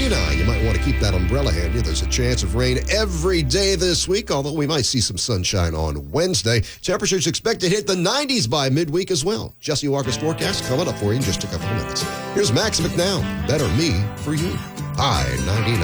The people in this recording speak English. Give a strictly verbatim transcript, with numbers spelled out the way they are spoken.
ninety-nine. You might want to keep that umbrella handy. There's a chance of rain every day this week, although we might see some sunshine on Wednesday. Temperatures expected to hit the nineties by midweek as well. Jesse Walker's forecast coming up for you in just a couple of minutes. Here's Max McNown. Better Me for You. I ninety-nine.